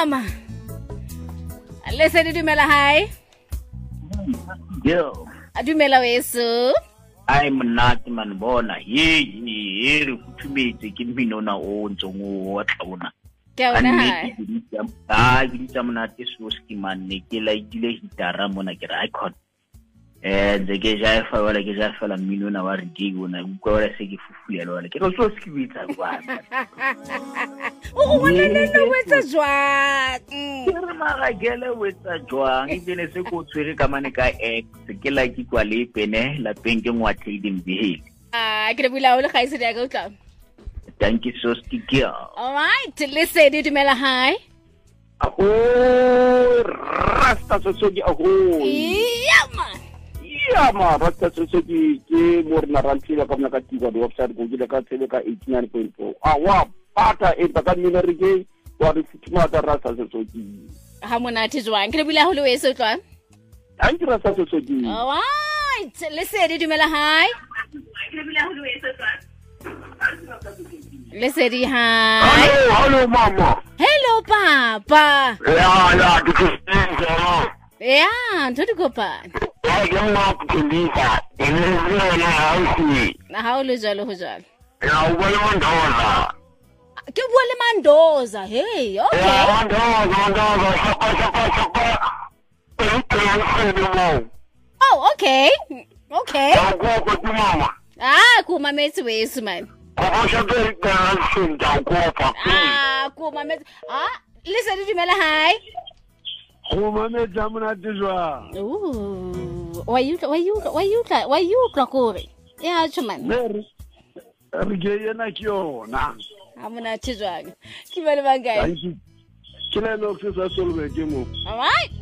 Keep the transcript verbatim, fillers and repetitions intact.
Yama. Listen to Dumela, hi. Yo. Dumela weso. I'm not man bona. Ye ye re futhumetse ke minona o ntsongo wa tlaona. Ke ona hai. Ah, ke ditsa monate so skimane ne ke la ile hitara mona ke ra icon. Eh ze ke ja fa wala ke ja fa la minona wa rigi bona uko wala se ke fufulelo wala ke go so skibitsa kwana. O wona nna wetsa jwang. Ke mara gele wetsa jwang ibene se go tswere ka mane ka x ke la ke kwa le pene la penge ngwa trading behele. Ah ke re bula o le gaise ya go tla. Thank you so sticky. All right, listen to Dumela, hi. Oh, Rasta Sosogi, oh. Yeah, man. Yeah, man. Rasta Sosogi, ke morna rantila kamna katika the website go gida ka tele ka eighty-nine point four. Ah, wa pata e baka mina rige wa re futima ta Rasta Sosogi. Ha monate jwang ke re bula ho le weso tla. Thank you Rasta Sosogi. All right, listen to Dumela, hi. Ke re bula ho le weso tla. Listen, hi. Hello, hello, mama. Hello, papa. Yeah, yeah, this is Angela. Yeah, ntho go pa. I don't know to be that. In the house. Na ha o le jalo ho jalo. Yeah, well on doza. Ke bua le Mandoza. Hey, okay. Yeah, Mandoza, Mandoza. Oh, okay. Okay. I'll go with mama. Ah, kuma metsi weso man. Ah, kuma metsi. Ah, listen to Dumela, hi. Kuma metsi amuna tijwa. Ooh, why you why you why you why you klakore? Yeah, chuman. Mer. Rige na kiona. Amuna tijwa. Ki bale bangai. Kile lo kisa solve kemo. All right.